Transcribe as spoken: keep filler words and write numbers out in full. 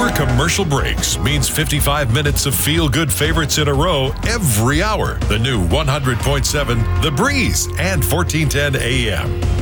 Fewer commercial breaks means fifty-five minutes of feel-good favorites in a row every hour. The new one hundred point seven The Breeze and fourteen ten A M.